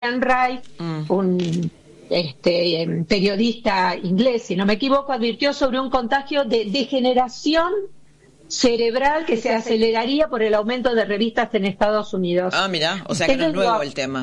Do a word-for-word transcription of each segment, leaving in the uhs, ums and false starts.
Brian Wright, mm. un este, periodista inglés, si no me equivoco, advirtió sobre un contagio de degeneración cerebral que se aceleraría por el aumento de revistas en Estados Unidos. Ah, mira, o sea que no es nuevo el tema.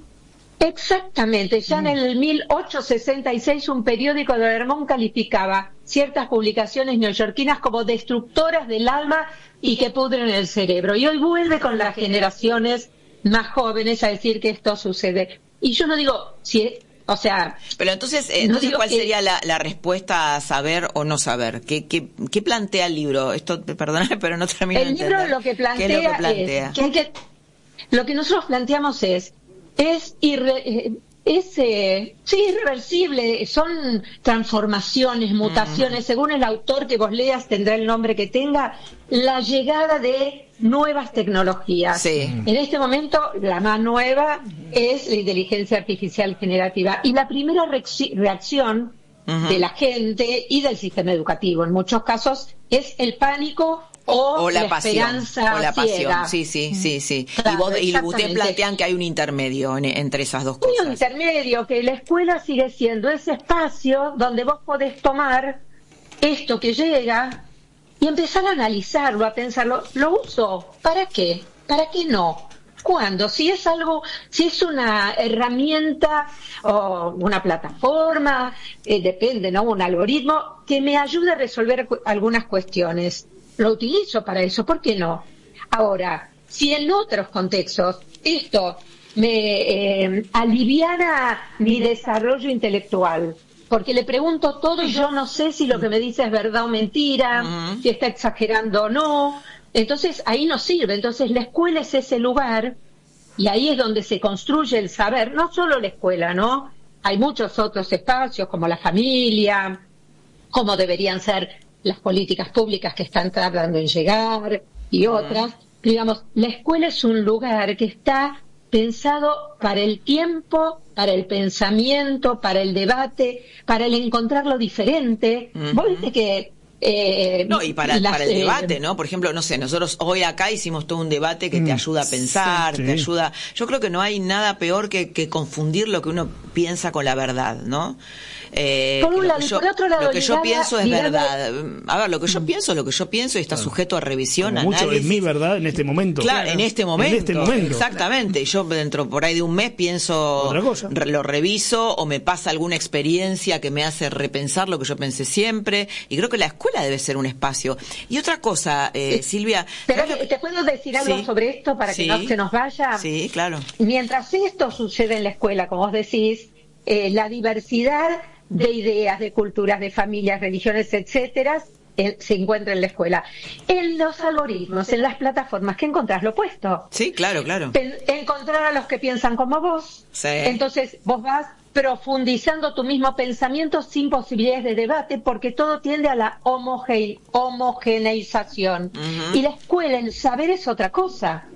Exactamente, ya mm. en el mil ochocientos sesenta y seis un periódico de Vermont calificaba ciertas publicaciones neoyorquinas como destructoras del alma y que pudren el cerebro. Y hoy vuelve con las generaciones más jóvenes a decir que esto sucede. Y yo no digo, si, o sea... Pero entonces, eh, entonces no ¿cuál que... sería la, la respuesta a saber o no saber? ¿Qué, qué, qué plantea el libro? Esto, perdóname, pero no termino de entender. El libro lo que plantea, ¿Qué es lo que plantea? Es que hay que... Lo que nosotros planteamos es... Es, irre, es eh, sí, irreversible, son transformaciones, mutaciones, mm. según el autor que vos leas tendrá el nombre que tenga, la llegada de nuevas tecnologías. Sí. En este momento la más nueva es la inteligencia artificial generativa y la primera reacción uh-huh. de la gente y del sistema educativo en muchos casos es el pánico O, o la, la pasión, esperanza o la pasión, ciega. sí, sí, sí, sí. Claro, y vos y ustedes plantean que hay un intermedio en, entre esas dos cosas. Hay un intermedio, que la escuela sigue siendo ese espacio donde vos podés tomar esto que llega y empezar a analizarlo, a pensarlo. ¿Lo uso? ¿Para qué? ¿Para qué no? ¿Cuándo? Si es algo, si es una herramienta o una plataforma, eh, depende, ¿no? Un algoritmo que me ayude a resolver cu- algunas cuestiones. Lo utilizo para eso, ¿por qué no? Ahora, si en otros contextos esto me eh, aliviana mi desarrollo intelectual, porque le pregunto todo y yo no sé si lo que me dice es verdad o mentira, uh-huh. si está exagerando o no, entonces ahí no sirve. Entonces la escuela es ese lugar y ahí es donde se construye el saber, no solo la escuela, ¿no? Hay muchos otros espacios como la familia, como deberían ser las políticas públicas que están tardando en llegar y otras. Digamos, la escuela es un lugar que está pensado para el tiempo, para el pensamiento, para el debate, para el encontrar lo diferente. Uh-huh. Vos viste que... Eh, no, y para, las, para el eh, debate, ¿no? Por ejemplo, no sé, nosotros hoy acá hicimos todo un debate que te ayuda a pensar, sí, sí. te ayuda... Yo creo que no hay nada peor que, que confundir lo que uno piensa con la verdad, ¿no? Eh, por un lado, lo que yo, por otro lado, lo que yo ligada, pienso es ligada, verdad. A ver, lo que yo mm. pienso es lo que yo pienso y está claro. sujeto a revisión, Como análisis. Mucho es mi verdad en este momento. Claro, claro, en este momento. En este momento. Exactamente. Yo dentro por ahí de un mes pienso, otra cosa. Lo reviso o me pasa alguna experiencia que me hace repensar lo que yo pensé siempre. Y creo que la escuela debe ser un espacio. Y otra cosa, eh, sí. Silvia. Pero ¿te puedo decir algo sí. sobre esto para sí. que no se nos vaya? Sí, claro. Mientras esto sucede en la escuela, como vos decís, eh, la diversidad de ideas, de culturas, de familias, religiones, etcétera, eh, se encuentra en la escuela. En los algoritmos, en las plataformas, ¿qué encontrás? Lo opuesto. Sí, claro, claro. Pen- encontrar a los que piensan como vos. Sí. Entonces, vos vas profundizando tu mismo pensamiento sin posibilidades de debate, porque todo tiende a la homoge- homogeneización. Uh-huh. Y la escuela, el saber es otra cosa.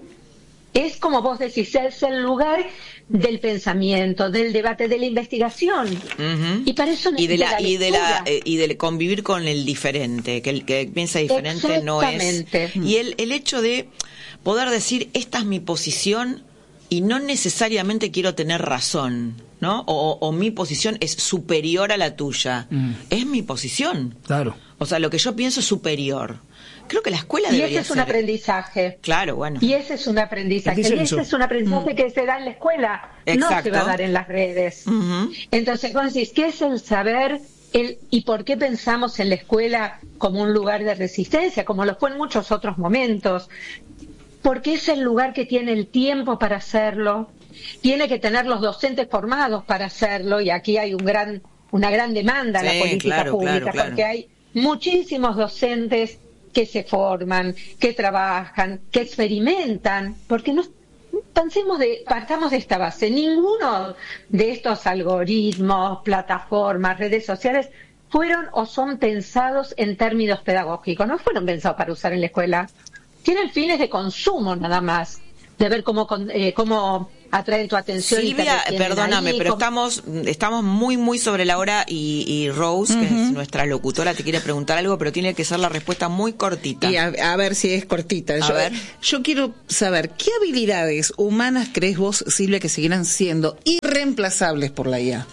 Es como vos decís, es el lugar del pensamiento, del debate, de la investigación. Uh-huh. Y para eso y de la, la y de la eh, y de convivir con el diferente, que el que piensa diferente no es. Y el el hecho de poder decir, esta es mi posición y no necesariamente quiero tener razón, ¿no? O, o, o mi posición es superior a la tuya. Mm. Es mi posición. Claro. O sea, lo que yo pienso es superior. Creo que la escuela y debería ser... Y ese es un aprendizaje. Claro, bueno. Y ese es un aprendizaje. Y ese es un aprendizaje mm. que se da en la escuela. Exacto. No se va a dar en las redes. Uh-huh. Entonces, vos decís, ¿qué es el saber? El, ¿Y por qué pensamos en la escuela como un lugar de resistencia? Como lo fue en muchos otros momentos. Porque es el lugar que tiene el tiempo para hacerlo. Tiene que tener los docentes formados para hacerlo. Y aquí hay un gran, una gran demanda sí, en la política claro, pública. Claro, claro. Porque hay muchísimos docentes que se forman, que trabajan, que experimentan, porque no pensemos de, partamos de esta base, ninguno de estos algoritmos, plataformas, redes sociales fueron o son pensados en términos pedagógicos, no fueron pensados para usar en la escuela, tienen fines de consumo nada más, de ver cómo, eh, cómo atraen tu atención. Silvia, y perdóname, ahí, pero como... estamos estamos muy, muy sobre la hora y, y Rose, uh-huh. que es nuestra locutora, te quiere preguntar algo, pero tiene que ser la respuesta muy cortita. Y a, a ver si es cortita. A yo, ver. yo quiero saber, ¿qué habilidades humanas crees vos, Silvia, que seguirán siendo irre reemplazables por la I A?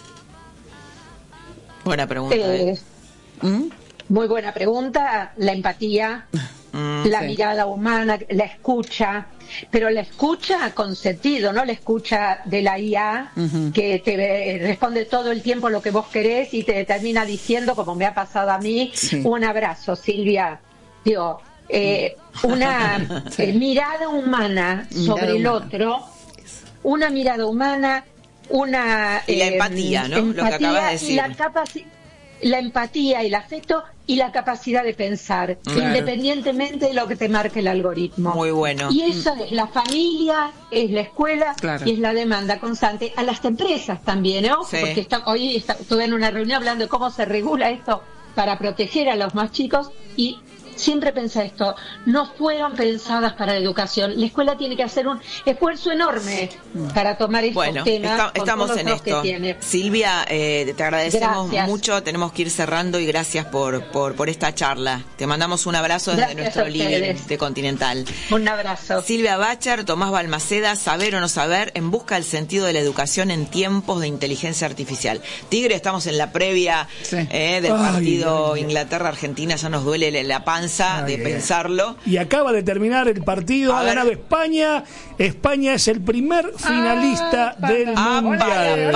Buena pregunta. Eh, ¿eh? ¿Mm? Muy buena pregunta. La empatía, mm, la sí. mirada humana, la escucha, pero la escucha con sentido, no la escucha de la I A, uh-huh. que te responde todo el tiempo lo que vos querés y te termina diciendo, como me ha pasado a mí, sí. un abrazo, Silvia. Digo, eh, una sí. eh, mirada humana sobre mirada el humana. Otro, una mirada humana, una... Y la eh, empatía, ¿no? Empatía, lo que acabas de decir. Y la capacidad... La empatía, el afecto y la capacidad de pensar, claro. independientemente de lo que te marque el algoritmo. Muy bueno. Y eso es la familia, es la escuela, claro. y es la demanda constante. A las empresas también, ¿no? Sí. Porque está, hoy está, estuve en una reunión hablando de cómo se regula esto para proteger a los más chicos y siempre pensé esto, no fueron pensadas para la educación. La escuela tiene que hacer un esfuerzo enorme para tomar estos bueno, temas. Está, estamos en esto. Silvia, eh, te agradecemos gracias. mucho. Tenemos que ir cerrando y gracias por, por, por esta charla. Te mandamos un abrazo desde gracias nuestro living de Continental. Un abrazo. Silvia Bacher, Tomás Balmaceda, Saber o no saber, en busca del sentido de la educación en tiempos de inteligencia artificial. Tigre, estamos en la previa sí. eh, del ay, partido Inglaterra-Argentina. Ya nos duele la panza de bien. pensarlo. Y acaba de terminar el partido, a ha ver. ganado España. España es el primer finalista ah, del ah, Mundial.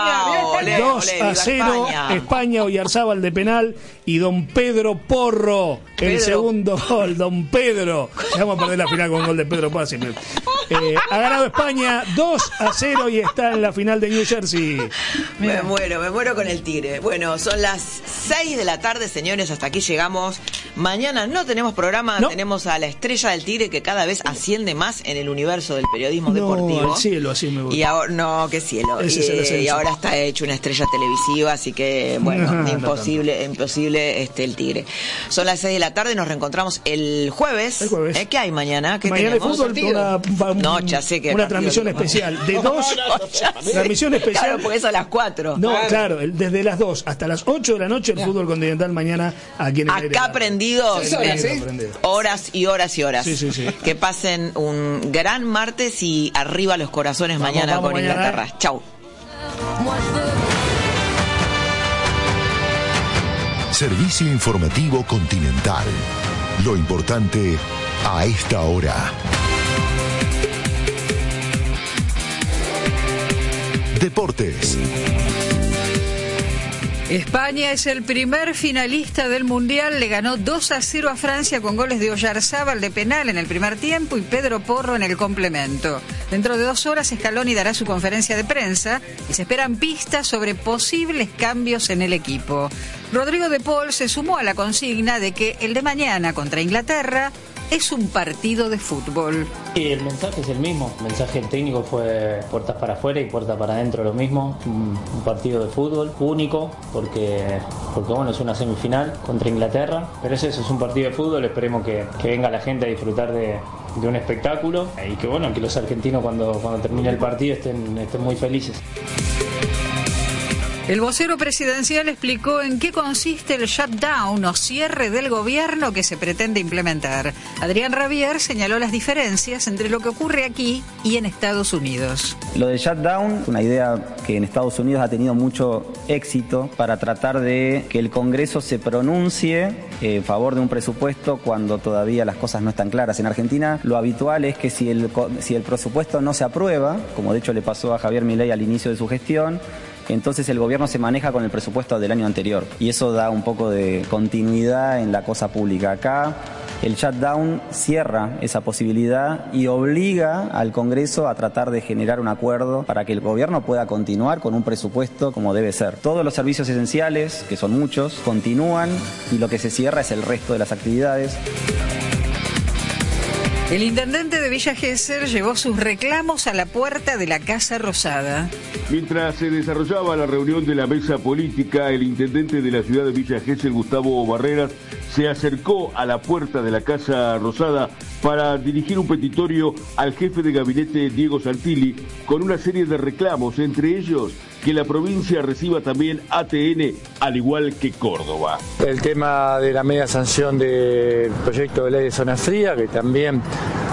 dos a cero, España. España, Oyarzábal de penal y don Pedro Porro, Pedro. el segundo gol, don Pedro. Vamos a perder la final con gol de Pedro Porro siempre. Eh, ha ganado España dos a cero y está en la final de New Jersey. Me muero, me muero con el Tigre. Bueno, son las seis de la tarde, señores, hasta aquí llegamos. Mañana no tenemos programa, no. tenemos a la estrella del Tigre que cada vez asciende más en el universo del periodismo no, deportivo. Al cielo, así me gusta. Y ahora, no, qué cielo. Y, y ahora está hecho una estrella televisiva, así que, bueno, no, imposible, no, imposible este el Tigre. Son las seis de la tarde, nos reencontramos el jueves. El jueves. ¿Eh? ¿Qué hay mañana? ¿Qué mañana tenemos? Fútbol, una, una, no, ya sé que una transmisión especial. De dos, no, no, transmisión especial. Claro, porque es a las cuatro. No, claro, claro el, desde las dos hasta las ocho de la noche el ya. Fútbol Continental mañana aquí en el aire. Acá prendidos. Sí, horas, ¿sí? horas y horas y horas. Sí, sí, sí. Que pasen un gran martes y arriba los corazones vamos, mañana vamos, con mañana. Inglaterra. Chau. Servicio informativo Continental. Lo importante a esta hora. Deportes. España es el primer finalista del Mundial, le ganó dos a cero a Francia con goles de Oyarzábal de penal en el primer tiempo y Pedro Porro en el complemento. Dentro de dos horas Scaloni dará su conferencia de prensa y se esperan pistas sobre posibles cambios en el equipo. Rodrigo de Paul se sumó a la consigna de que el de mañana contra Inglaterra es un partido de fútbol. Y el mensaje es el mismo, el mensaje del técnico fue puertas para afuera y puertas para adentro lo mismo, un, un partido de fútbol único porque, porque bueno, es una semifinal contra Inglaterra, pero es eso, es un partido de fútbol, esperemos que, que venga la gente a disfrutar de, de un espectáculo y que bueno, que los argentinos cuando, cuando termine el partido estén, estén muy felices. El vocero presidencial explicó en qué consiste el shutdown o cierre del gobierno que se pretende implementar. Adrián Rabier señaló las diferencias entre lo que ocurre aquí y en Estados Unidos. Lo del shutdown, una idea que en Estados Unidos ha tenido mucho éxito para tratar de que el Congreso se pronuncie en favor de un presupuesto cuando todavía las cosas no están claras. En Argentina lo habitual es que si el, si el presupuesto no se aprueba, como de hecho le pasó a Javier Milei al inicio de su gestión, entonces el gobierno se maneja con el presupuesto del año anterior y eso da un poco de continuidad en la cosa pública. Acá el shutdown cierra esa posibilidad y obliga al Congreso a tratar de generar un acuerdo para que el gobierno pueda continuar con un presupuesto como debe ser. Todos los servicios esenciales, que son muchos, continúan y lo que se cierra es el resto de las actividades. El intendente de Villa Gesell llevó sus reclamos a la puerta de la Casa Rosada. Mientras se desarrollaba la reunión de la mesa política, el intendente de la ciudad de Villa Gesell, Gustavo Barreras, se acercó a la puerta de la Casa Rosada para dirigir un petitorio al jefe de gabinete, Diego Santilli, con una serie de reclamos, entre ellos que la provincia reciba también A T N, al igual que Córdoba. El tema de la media sanción del proyecto de ley de zona fría, que también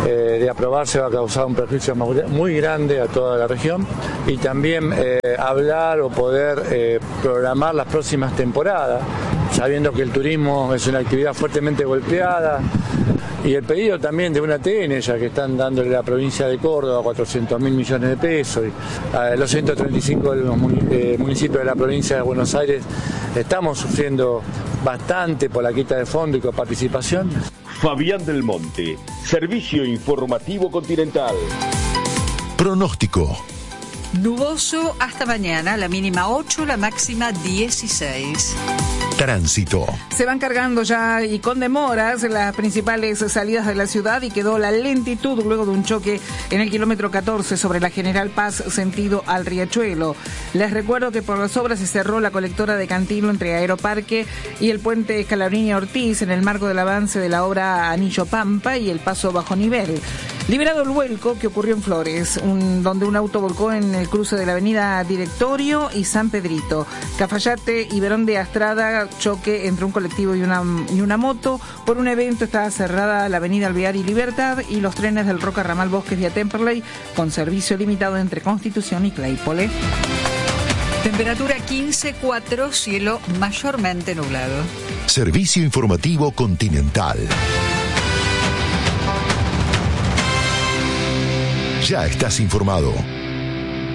eh, de aprobarse va a causar un perjuicio muy grande a toda la región, y también eh, hablar o poder eh, programar las próximas temporadas, sabiendo que el turismo es una actividad fuertemente golpeada, y el pedido también de una T N, ya que están dándole a la provincia de Córdoba cuatrocientos mil millones de pesos, y a los ciento treinta y cinco de los municipios de la provincia de Buenos Aires estamos sufriendo bastante por la quita de fondo y coparticipación. Fabián del Monte, Servicio Informativo Continental. Pronóstico. Nuboso hasta mañana, la mínima ocho, la máxima dieciséis. Tránsito. Se van cargando ya y con demoras las principales salidas de la ciudad, y quedó la lentitud luego de un choque en el kilómetro catorce sobre la General Paz sentido al Riachuelo. Les recuerdo que por las obras se cerró la colectora de Cantilo entre Aeroparque y el puente Scalabrini Ortiz en el marco del avance de la obra Anillo Pampa y el paso bajo nivel. Liberado el vuelco que ocurrió en Flores, un, donde un auto volcó en el cruce de la avenida Directorio y San Pedrito. Cafayate y Verón de Astrada, choque entre un colectivo y una, y una moto. Por un evento estaba cerrada la avenida Alvear y Libertad, y los trenes del Roca Ramal Bosques vía Temperley con servicio limitado entre Constitución y Claypole. Temperatura quince coma cuatro, cielo mayormente nublado. Servicio Informativo Continental. Ya estás informado.